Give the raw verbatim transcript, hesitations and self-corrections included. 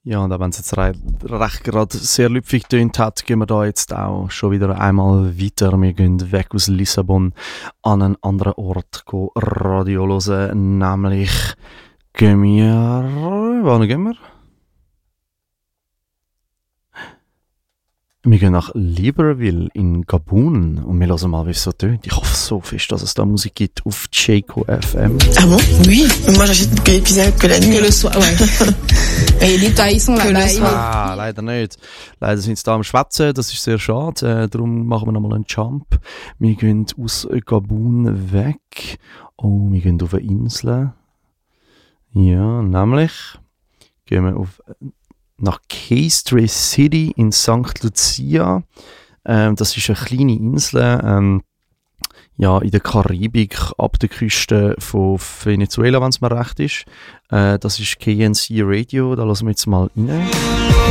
Ja, und auch wenn es jetzt re- recht gerade sehr lüpfig tönt hat, gehen wir da jetzt auch schon wieder einmal weiter. Wir gehen weg aus Lissabon an einen anderen Ort go Radio hören, nämlich gehen wir... Wohin gehen wir? Wir gehen nach Libreville in Gabun und wir hören mal, wie es so tönt. Ich hoffe so fest, dass es da Musik gibt auf Jaco F M. Ah bon? Oui, mais moi j'achète que l'épisode que la nuit. Que le soir, ouais. Et les tailles sont là-bas. Ah, leider nicht. Leider sind sie da am Schwätzen, das ist sehr schade. Äh, darum machen wir nochmal einen Jump. Wir gehen aus Gabun weg. Oh, wir gehen auf eine Insel. Ja, nämlich gehen wir auf... nach Castries City in Sankt Lucia. Ähm, das ist eine kleine Insel ähm, ja, in der Karibik, ab der Küste von Venezuela, wenn es mir recht ist. Äh, das ist K N C Radio, da lassen wir jetzt mal rein.